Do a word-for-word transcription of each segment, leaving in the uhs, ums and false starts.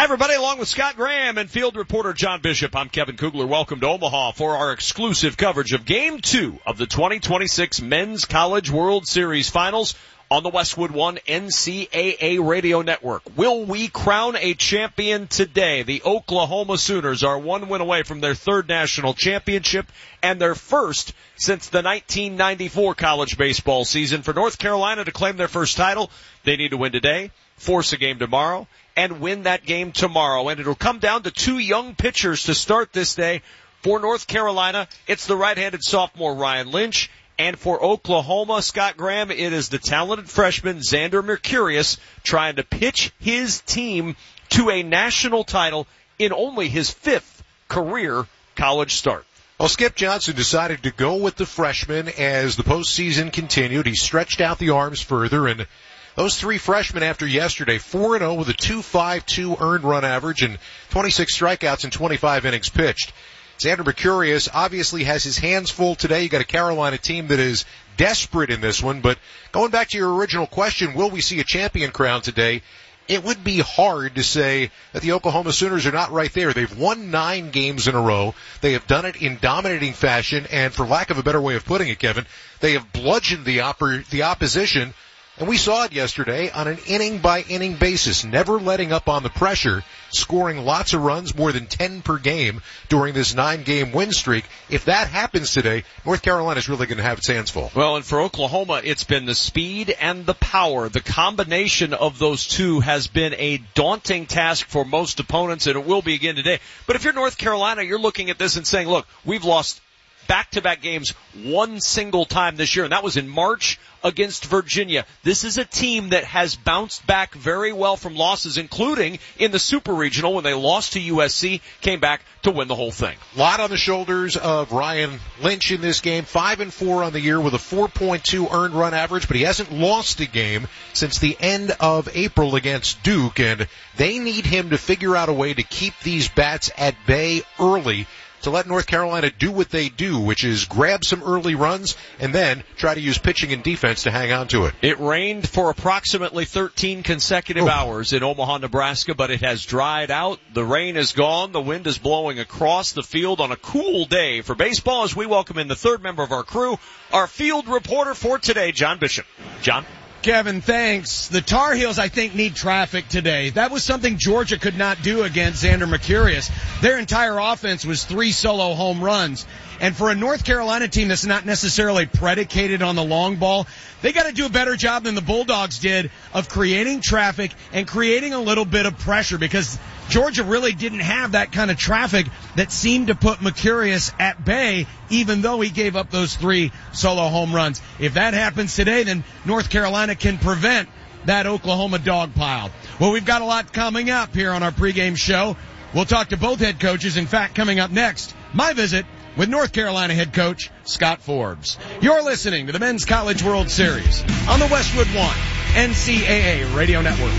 Hi, everybody, along with Scott Graham and field reporter John Bishop. I'm Kevin Kugler. Welcome to Omaha for our exclusive coverage of Game two of the twenty twenty-six Men's College World Series Finals on the Westwood One N C double A radio network. Will we crown a champion today? The Oklahoma Sooners are one win away from their third national championship and their first since the nineteen ninety-four college baseball season. For North Carolina to claim their first title, they need to win today, force a game tomorrow, and win that game tomorrow. And it'll come down to two young pitchers to start this day. For North Carolina, it's the right-handed sophomore Ryan Lynch. And for Oklahoma, Scott Graham, it is the talented freshman Xander Mercurius trying to pitch his team to a national title in only his fifth career college start. Well, Skip Johnson decided to go with the freshman as the postseason continued. He stretched out the arms further, and those three freshmen after yesterday, four and oh with a two point five two earned run average and twenty-six strikeouts in twenty-five innings pitched. Xander Mercurius obviously has his hands full today. You got a Carolina team that is desperate in this one, but going back to your original question, will we see a champion crowned today? It would be hard to say that the Oklahoma Sooners are not right there. They've won nine games in a row. They have done it in dominating fashion, and for lack of a better way of putting it, Kevin, they have bludgeoned the, oppor- the opposition. And we saw it yesterday on an inning-by-inning basis, never letting up on the pressure, scoring lots of runs, more than ten per game during this nine-game win streak. If that happens today, North Carolina's really going to have its hands full. Well, and for Oklahoma, it's been the speed and the power. The combination of those two has been a daunting task for most opponents, and it will be again today. But if you're North Carolina, you're looking at this and saying, look, we've lost back-to-back games one single time this year, and that was in March against Virginia. This is a team that has bounced back very well from losses, including in the Super Regional when they lost to U S C, came back to win the whole thing. A lot on the shoulders of Ryan Lynch in this game, five and four on the year with a four point two earned run average, but he hasn't lost a game since the end of April against Duke, and they need him to figure out a way to keep these bats at bay early to let North Carolina do what they do, which is grab some early runs and then try to use pitching and defense to hang on to it. It rained for approximately thirteen consecutive oh. hours in Omaha, Nebraska, but it has dried out. The rain is gone. The wind is blowing across the field on a cool day for baseball as we welcome in the third member of our crew, our field reporter for today, John Bishop. John? Kevin, thanks. The Tar Heels, I think, need traffic today. That was something Georgia could not do against Xander Mercurius. Their entire offense was three solo home runs. And for a North Carolina team that's not necessarily predicated on the long ball, they got to do a better job than the Bulldogs did of creating traffic and creating a little bit of pressure, because Georgia really didn't have that kind of traffic that seemed to put Mercurius at bay, even though he gave up those three solo home runs. If that happens today, then North Carolina can prevent that Oklahoma dog pile. Well, we've got a lot coming up here on our pregame show. We'll talk to both head coaches. In fact, coming up next, my visit with North Carolina head coach Scott Forbes. You're listening to the Men's College World Series on the Westwood One N C double A radio network.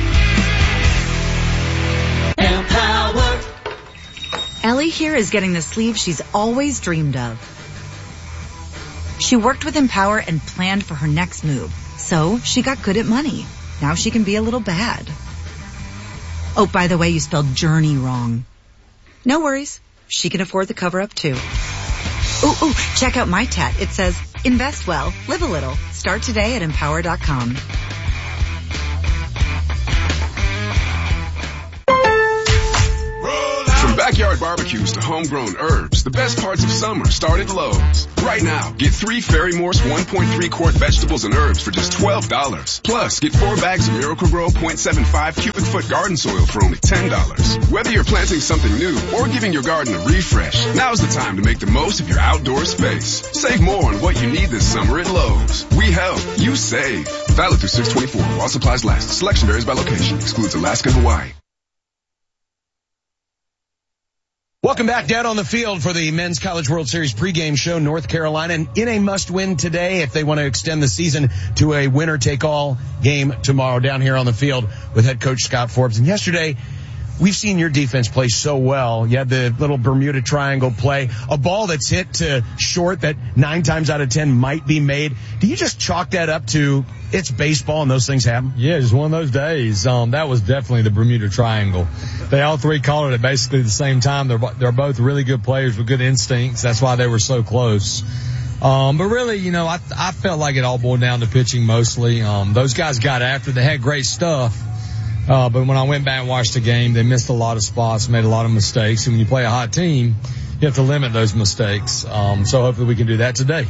Empower. Ellie here is getting the sleeve she's always dreamed of. She worked with Empower and planned for her next move, so she got good at money. Now she can be a little bad. Oh, by the way, you spelled journey wrong. No worries. She can afford the cover-up, too. Ooh, ooh, check out my tat. It says, invest well, live a little. Start today at empower dot com. From backyard barbecues to homegrown herbs, the best parts of summer start at Lowe's. Right now, get three Ferry-Morse one point three quart vegetables and herbs for just twelve dollars. Plus, get four bags of Miracle-Gro point seven five cubic foot garden soil for only ten dollars. Whether you're planting something new or giving your garden a refresh, now's the time to make the most of your outdoor space. Save more on what you need this summer at Lowe's. We help, you save. Valid through six twenty-four while supplies last. Selection varies by location. Excludes Alaska and Hawaii. Welcome back down on the field for the Men's College World Series pregame show. North Carolina in a must-win today if they want to extend the season to a winner-take-all game tomorrow down here on the field with head coach Scott Forbes. And yesterday, we've seen your defense play so well. You have the little Bermuda Triangle play, a ball that's hit to short that nine times out of ten might be made. Do you just chalk that up to it's baseball and those things happen? Yeah, just one of those days. Um, that was definitely the Bermuda Triangle. They all three called it at basically the same time. They're, they're both really good players with good instincts. That's why they were so close. Um, but really, you know, I, I felt like it all boiled down to pitching mostly. Um, those guys got after. They had great stuff. Uh, but when I went back and watched the game, they missed a lot of spots, made a lot of mistakes. And when you play a hot team, you have to limit those mistakes. Um, so hopefully we can do that today.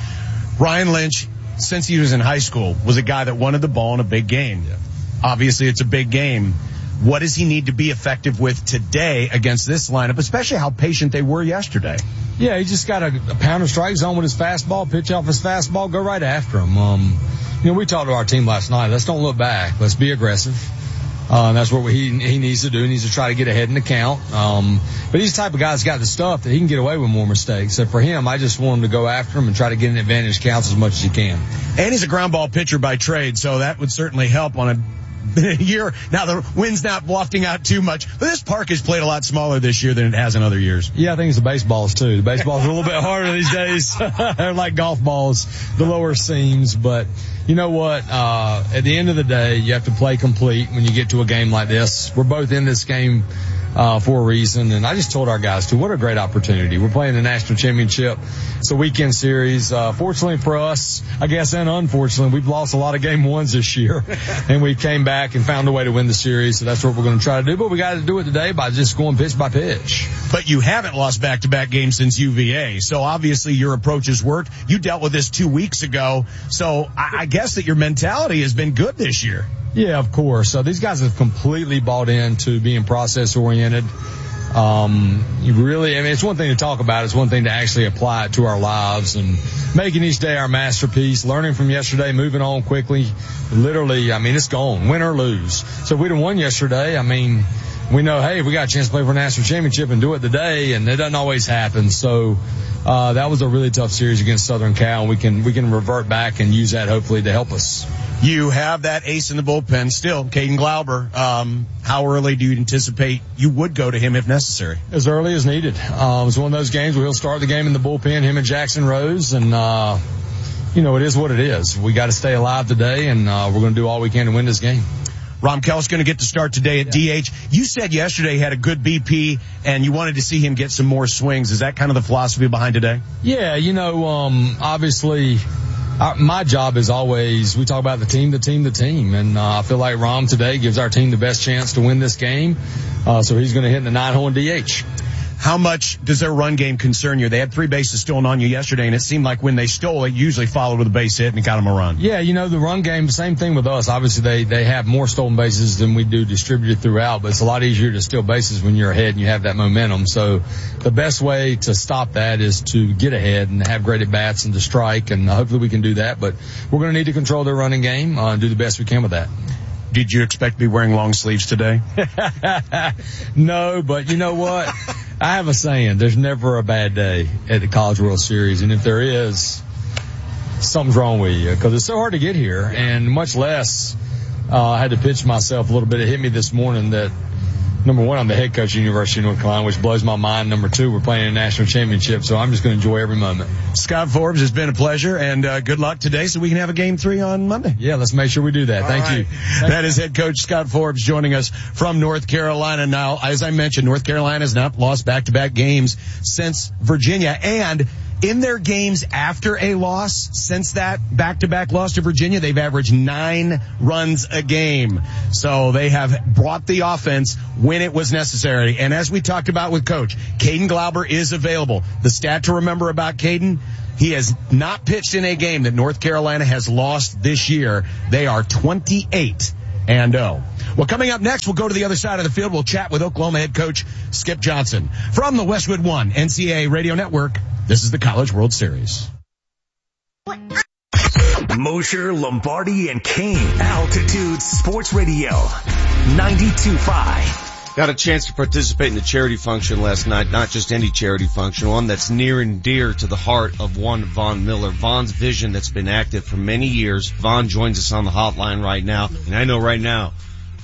Ryan Lynch, since he was in high school, was a guy that wanted the ball in a big game. Yeah. Obviously, it's a big game. What does he need to be effective with today against this lineup, especially how patient they were yesterday? Yeah, he just got a, a pound of strike zone with his fastball, pitch off his fastball, go right after him. Um, you know, we talked to our team last night. Let's don't look back. Let's be aggressive. Uh, and that's what he he needs to do. He needs to try to get ahead in the count. Um, but he's the type of guy that's got the stuff that he can get away with more mistakes. So for him, I just want him to go after him and try to get an advantage counts as much as he can. And he's a ground ball pitcher by trade, so that would certainly help on a year. Now the wind's not wafting out too much, but this park has played a lot smaller this year than it has in other years. Yeah, I think it's the baseballs too. The baseballs are a little bit harder these days. They're like golf balls, the lower seams. But you know what? Uh, at the end of the day, you have to play complete when you get to a game like this. We're both in this game uh, for a reason. And I just told our guys too, what a great opportunity. We're playing the national championship. It's a weekend series. Uh, fortunately for us, I guess, and unfortunately, we've lost a lot of game ones this year and we came back and found a way to win the series. So that's what we're going to try to do. But we got to do it today by just going pitch by pitch. But you haven't lost back-to-back games since U V A. So obviously your approach has worked. You dealt with this two weeks ago. So I, I guess that your mentality has been good this year. Yeah, of course. So these guys have completely bought into being process oriented. Um, you really, I mean, it's one thing to talk about. It's one thing to actually apply it to our lives and making each day our masterpiece, learning from yesterday, moving on quickly. Literally, I mean, it's gone, win or lose. So if we'd have won yesterday, I mean, we know, hey, we got a chance to play for a national championship and do it today, and it doesn't always happen. So, uh, that was a really tough series against Southern Cal, and we can, we can revert back and use that hopefully to help us. You have that ace in the bullpen still, Caden Glauber. Um, how early do you anticipate you would go to him if necessary? As early as needed. Um, it's one of those games where he'll start the game in the bullpen, him and Jackson Rose, and, uh, you know, it is what it is. We got to stay alive today, and, uh, we're going to do all we can to win this game. Romkel's going to get to start today at D H. You said yesterday he had a good B P, and you wanted to see him get some more swings. Is that kind of the philosophy behind today? Yeah, you know, um, obviously, our, my job is always, we talk about the team, the team, the team. And uh, I feel like Rom today gives our team the best chance to win this game. Uh, so he's going to hit in the nine hole in D H. How much does their run game concern you? They had three bases stolen on you yesterday, and it seemed like when they stole it, usually followed with a base hit and got them a run. Yeah, you know, the run game, same thing with us. Obviously, they, they have more stolen bases than we do distributed throughout, but it's a lot easier to steal bases when you're ahead and you have that momentum. So the best way to stop that is to get ahead and have great at-bats and to strike, and hopefully we can do that. But we're going to need to control their running game uh, and do the best we can with that. Did you expect to be wearing long sleeves today? No, but you know what? I have a saying, there's never a bad day at the College World Series. And if there is, something's wrong with you because it's so hard to get here. And much less, uh, I had to pitch myself a little bit. It hit me this morning that, number one, I'm the head coach of the University of North Carolina, which blows my mind. Number two, we're playing a national championship, so I'm just going to enjoy every moment. Scott Forbes, it's been a pleasure, and uh, good luck today so we can have a game three on Monday. Yeah, let's make sure we do that. All Thank right. you. Thank that you. Is head coach Scott Forbes joining us from North Carolina. Now, as I mentioned, North Carolina has not lost back-to-back games since Virginia, and in their games after a loss, since that back-to-back loss to Virginia, they've averaged nine runs a game. So they have brought the offense when it was necessary. And as we talked about with Coach, Caden Glauber is available. The stat to remember about Caden, he has not pitched in a game that North Carolina has lost this year. They are twenty-eight and oh. Well, coming up next, we'll go to the other side of the field. We'll chat with Oklahoma head coach Skip Johnson. From the Westwood One N C A A Radio Network, this is the College World Series. Mosher, Lombardi, and Kane. Altitude Sports Radio. ninety-two point five. Got a chance to participate in the charity function last night, not just any charity function, one that's near and dear to the heart of one Vaughn Miller. Vaughn's vision that's been active for many years. Vaughn joins us on the hotline right now, and I know right now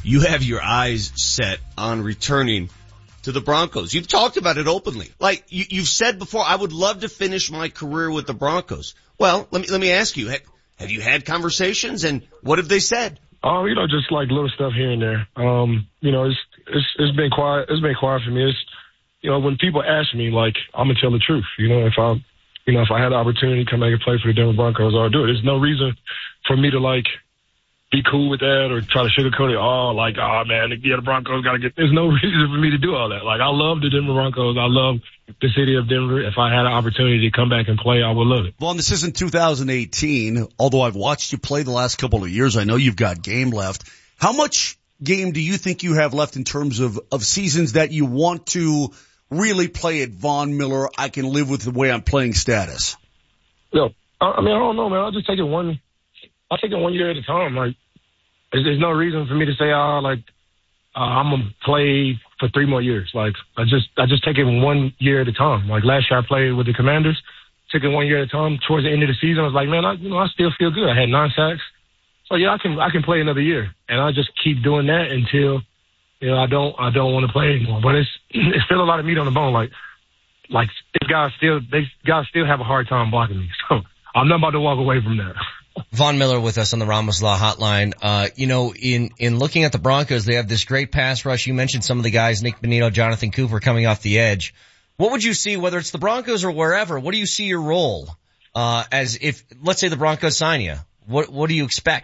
you have your eyes set on returning to the Broncos. You've talked about it openly. Like you, you've said before, I would love to finish my career with the Broncos. Well, let me, let me ask you, have, have you had conversations and what have they said? Oh, you know, just like little stuff here and there. Um, you know, it's, it's, it's been quiet. It's been quiet for me. It's, you know, when people ask me, like, I'm going to tell the truth. You know, if I, you know, if I had the opportunity to come back and play for the Denver Broncos, I'll do it. There's no reason for me to, like, be cool with that or try to sugarcoat it. Oh, like, oh, man, yeah, the Broncos got to get, there's no reason for me to do all that. Like, I love the Denver Broncos. I love the city of Denver. If I had an opportunity to come back and play, I would love it. Vaughn, this isn't two thousand eighteen, although I've watched you play the last couple of years. I know you've got game left. How much game do you think you have left in terms of, of seasons that you want to really play at Von Miller, I can live with the way I'm playing status? No, I mean, I don't know, man. I'll just take it one, I'll take it one year at a time. Like, there's, there's no reason for me to say, oh, like, uh, I'm going to play for three more years. Like, I just, I just take it one year at a time. Like, last year I played with the Commanders, took it one year at a time. Towards the end of the season, I was like, man, I, you know, I still feel good. I had nine sacks. So yeah, I can, I can play another year. And I just keep doing that until, you know, I don't, I don't want to play anymore. But it's, it's still a lot of meat on the bone. Like, like, these guys still, they guys still have a hard time blocking me. So I'm not about to walk away from that. Von Miller with us on the Ramos Law Hotline. Uh, you know, in, in looking at the Broncos, they have this great pass rush. You mentioned some of the guys, Nick Bonito, Jonathan Cooper coming off the edge. What would you see, whether it's the Broncos or wherever, what do you see your role, uh, as if, let's say the Broncos sign you? What, what do you expect?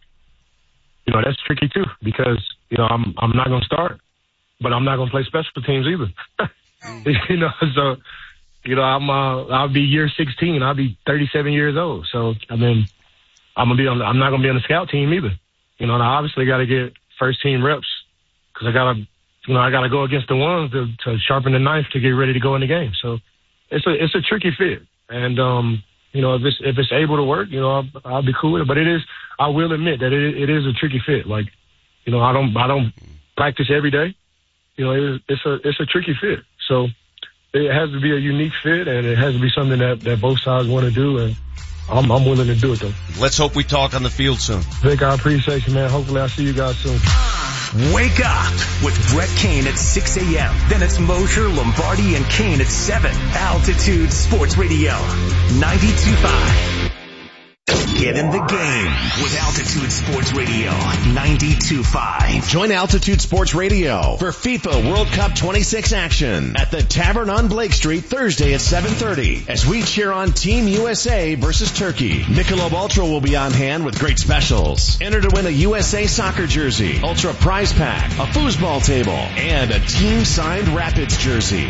You know, that's tricky too, because, you know, I'm, I'm not going to start, but I'm not going to play special teams either. You know, so, you know, I'm, uh, I'll be year sixteen. I'll be thirty-seven years old. So, I mean, I'm gonna be on. The, I'm not gonna be on the scout team either. You know, and I obviously got to get first team reps because I gotta, you know, I gotta go against the ones to, to sharpen the knife to get ready to go in the game. So it's a it's a tricky fit, and um, you know, if it's if it's able to work, you know, I'll, I'll be cool with it. But it is, I will admit that it it is a tricky fit. Like, you know, I don't I don't practice every day. You know, it is, it's a it's a tricky fit. So it has to be a unique fit, and it has to be something that that both sides want to do, and I'm, I'm willing to do it, though. Let's hope we talk on the field soon. Vic, I appreciate you, man. Hopefully I'll see you guys soon. Wake up with Brett Kane at six a.m. Then it's Mosher, Lombardi, and Kane at seven. Altitude Sports Radio, ninety-two point five. Get in the game with Altitude Sports Radio, ninety-two point five. Join Altitude Sports Radio for FIFA World Cup twenty-six action at the Tavern on Blake Street Thursday at seven thirty as we cheer on Team U S A versus Turkey. Michelob Ultra will be on hand with great specials. Enter to win a U S A soccer jersey, Ultra prize pack, a foosball table, and a team-signed Rapids jersey.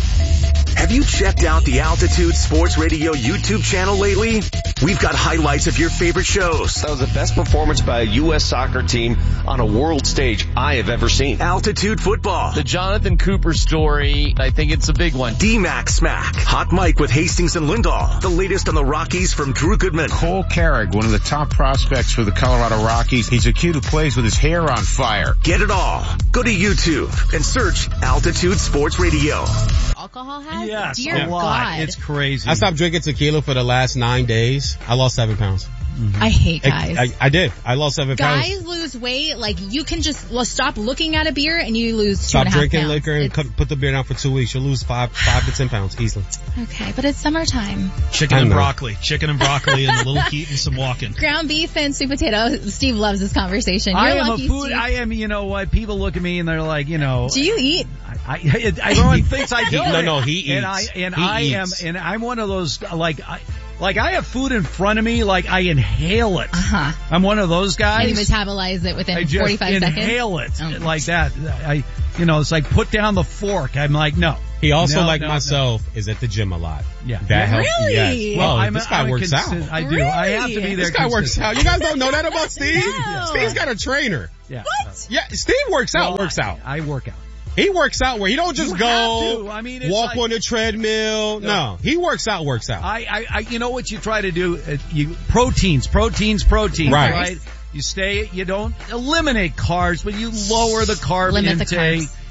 Have you checked out the Altitude Sports Radio YouTube channel lately? We've got highlights of your favorite shows. That was the best performance by a U S soccer team on a world stage I have ever seen. Altitude Football. The Jonathan Cooper story, I think it's a big one. D-Mac Smack. Hot Mike with Hastings and Lindahl. The latest on the Rockies from Drew Goodman. Cole Carrick, one of the top prospects for the Colorado Rockies. He's a kid who plays with his hair on fire. Get it all. Go to YouTube and search Altitude Sports Radio. Alcohol has? Yes, Dear a lot. God. It's crazy. I stopped drinking tequila for the last nine days. I lost seven pounds. Mm-hmm. I hate guys. I, I, I did. I lost seven guys pounds. Guys lose weight. Like, you can just well, stop looking at a beer and you lose two Stop and a half drinking pounds. liquor and it's... cut, put the beer down for two weeks. You'll lose five, five to ten pounds easily. Okay, but it's summertime. Chicken and broccoli. Chicken and broccoli and a little heat and some walking. Ground beef and sweet potato. Steve loves this conversation. You're I am lucky, a food, Steve. I am, you know what, people look at me and they're like, you know. Do you eat? I, I, I everyone thinks I do. No, no, he eats. And I, and he I eats. am, and I'm one of those, like, I, like I have food in front of me, like I inhale it. Uh-huh. I'm one of those guys. And you metabolize it within I just forty-five inhale seconds? it Oh. like that. I, you know, it's like put down the fork. I'm like, no. He also, no, like no, myself, no. is at the gym a lot. Yeah. That yeah. helps. Really? Yes. Well, oh, I'm, this guy I'm works consist- out. I do. Really? I have to be there. This guy works out. You guys don't know that about Steve? No. Steve's got a trainer. Yeah. What? Yeah, Steve works out, well, works out. I, I work out. He works out where he don't just You go have to. I mean, it's walk like, on the treadmill. No. no, he works out, works out. I, I, I, you know what you try to do? Uh, you proteins, proteins, proteins. Right. right. You stay. You don't eliminate carbs, but you lower the carb Limit the intake. carbs.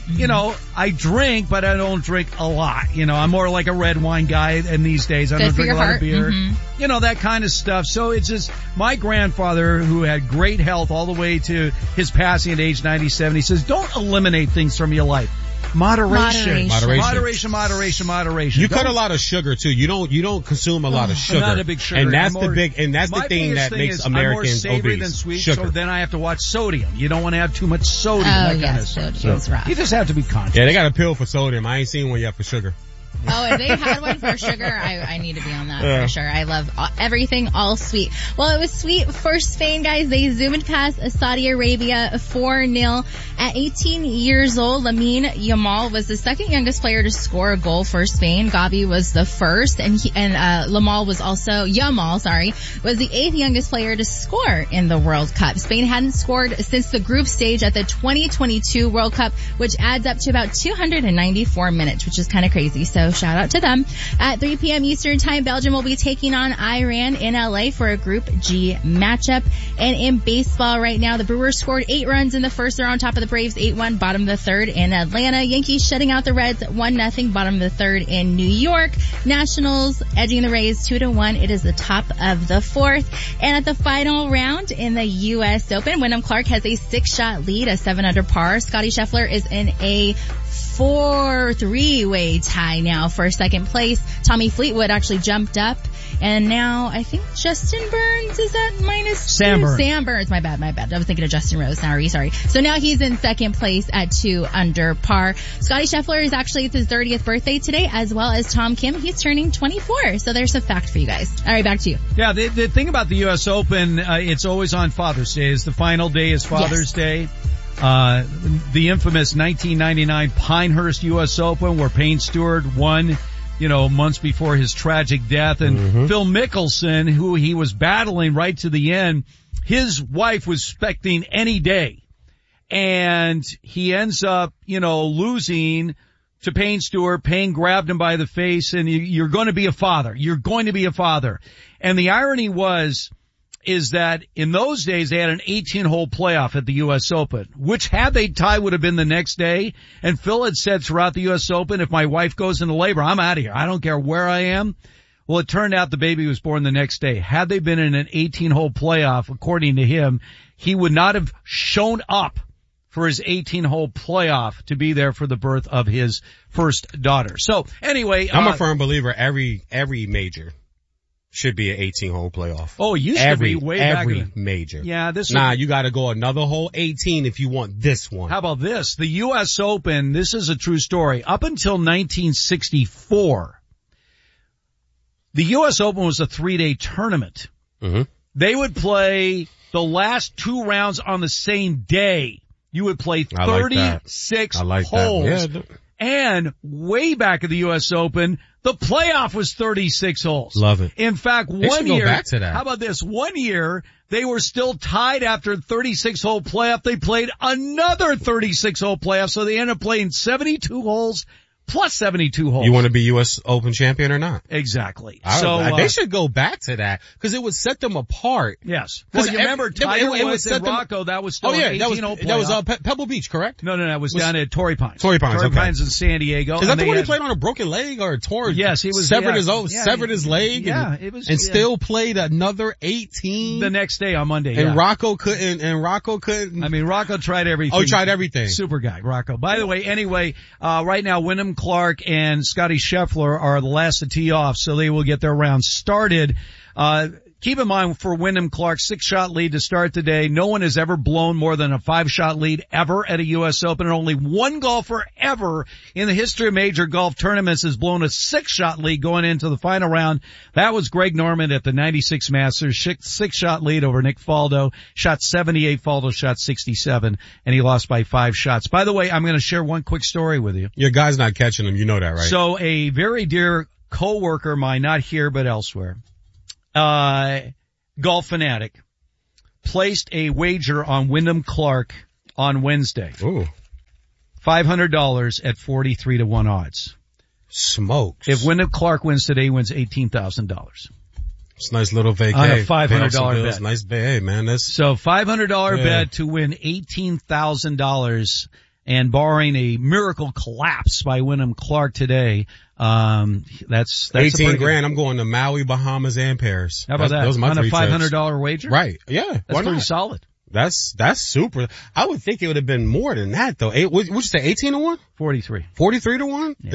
you know, I drink, but I don't drink a lot. You know, I'm more like a red wine guy, and these days I Good don't for drink a your lot heart. of beer. Mm-hmm. You know, that kind of stuff. So it's just, my grandfather, who had great health all the way to his passing at age ninety-seven, he says, don't eliminate things from your life. Moderation. Moderation. Moderation. Moderation, moderation, moderation. You Don't- cut a lot of sugar too. You don't, you don't consume a lot of sugar. I'm not a big sugar. And that's I'm the more- big, and that's the my thing biggest that thing makes is I'm more Americans savory obese. than sweet, sugar. so then I have to watch sodium. You don't want to have too much sodium, Oh, that kind yes, of stuff. sodium's So rough. you just have to be conscious. Yeah, they got a pill for sodium. I ain't seen one yet for sugar. Oh, if they had one for sugar, I, I need to be on that Yeah. for sure. I love all, everything all sweet. Well, it was sweet for Spain, guys. They zoomed past Saudi Arabia four nil. At eighteen years old, Lamine Yamal was the second youngest player to score a goal for Spain. Gavi was the first, and he, and uh, Lamal was also Yamal, sorry, was the eighth youngest player to score in the World Cup. Spain hadn't scored since the group stage at the twenty twenty-two World Cup, which adds up to about two hundred ninety-four minutes, which is kind of crazy. So shout out to them. At three p.m. Eastern Time, Belgium will be taking on Iran in L A for a Group G matchup. And in baseball right now, the Brewers scored eight runs in the first. They're on top of the Braves eight one, bottom of the third in Atlanta. Yankees shutting out the Reds one nothing, bottom of the third in New York. Nationals edging the Rays two to one. It is the top of the fourth. And at the final round in the U S Open, Wyndham Clark has a six-shot lead, a seven under par. Scotty Scheffler is in a four three-way tie now for second place. Tommy Fleetwood actually jumped up, and now I think Justin Burns is at minus Sam two. Burns. Sam Burns, my bad, my bad. I was thinking of Justin Rose. Sorry, sorry. So now he's in second place at two under par. Scotty Scheffler is actually, it's his thirtieth birthday today, as well as Tom Kim. He's turning twenty-four. So there's a fact for you guys. All right, back to you. Yeah, the, the thing about the U S Open, uh, it's always on Father's Day. It's the final day is Father's Yes. Day. Uh, the infamous nineteen ninety-nine Pinehurst U S Open, where Payne Stewart won, you know, months before his tragic death. And Mm-hmm. Phil Mickelson, who he was battling right to the end, his wife was expecting any day. And he ends up, you know, losing to Payne Stewart. Payne grabbed him by the face, and you, you're going to be a father. You're going to be a father. And the irony was, is that in those days they had an eighteen-hole playoff at the U S Open, which had they tied would have been the next day. And Phil had said throughout the U S Open, if my wife goes into labor, I'm out of here. I don't care where I am. Well, it turned out the baby was born the next day. Had they been in an eighteen-hole playoff, according to him, he would not have shown up for his eighteen-hole playoff to be there for the birth of his first daughter. So anyway, I'm uh, a firm believer every, every major should be an eighteen-hole playoff. Oh, it used every, to be way back every in the- major. Yeah, this Nah, was- you gotta go another hole eighteen if you want this one. How about this? The U S Open, this is a true story. Up until nineteen sixty-four, the U S Open was a three-day tournament. Mm-hmm. They would play the last two rounds on the same day. You would play I like that. thirty-six I like holes. that. Yeah, th- And way back at the U S Open, the playoff was thirty-six holes. Love it. In fact, They one should go year, back to that. how about this? One year, they were still tied after thirty-six hole playoff. They played another thirty-six hole playoff, so they ended up playing seventy-two holes plus seventy-two holes. You want to be U S Open champion or not? Exactly. I, so I- uh, they should go back to that because it would set them apart. Yes. Well, 'Cause you every- remember it- Tiger it would Woods set and them- Rocco, that was still Oh yeah, an that was eighteen-hole that was playoff. uh, Pe- Pebble Beach, correct? No, no, no, it was, Was- down at Torrey Pines. Torrey Pines, Torrey okay. Pines in San Diego. Is that and the they one he had- played on a broken leg or tore? Yes, he was severed yeah, his own, yeah, severed his leg. Yeah, and, it was, and yeah. still played another eighteen the next day on Monday. And yeah. Rocco couldn't. And Rocco couldn't. I mean, Rocco tried everything. Oh, he tried everything. Super guy, Rocco. By the way, anyway, uh, right now, Wyndham Clark and Scotty Scheffler are the last to tee off, so they will get their round started. Uh, keep in mind, for Wyndham Clark, six-shot lead to start today. No one has ever blown more than a five-shot lead ever at a U S Open, and only one golfer ever in the history of major golf tournaments has blown a six-shot lead going into the final round. That was Greg Norman at the ninety-six Masters, six-shot lead over Nick Faldo, shot seventy-eight, Faldo shot sixty-seven, and he lost by five shots. By the way, I'm going to share one quick story with you. Your guy's not catching them. You know that, right? So a very dear co-worker of mine, not here but elsewhere, uh, golf fanatic, placed a wager on Wyndham Clark on Wednesday. Ooh. five hundred dollars at forty-three to one odds. Smokes. If Wyndham Clark wins today, he wins eighteen thousand dollars. It's a nice little vacay. On a five hundred dollars Pay off some bills. bet. Nice, hey man, that's So five hundred dollars Yeah. bet to win eighteen thousand dollars. And barring a miracle collapse by Wyndham Clark today, um, that's, that's eighteen a grand. Good, I'm going to Maui, Bahamas, and Paris. How about that's, that? Those are my On three a five hundred dollars trips. wager? Right. Yeah. That's Why pretty not? solid. That's, that's super. I would think it would have been more than that though. Eight, would, would you say eighteen to one? forty-three. forty-three to one? Yeah.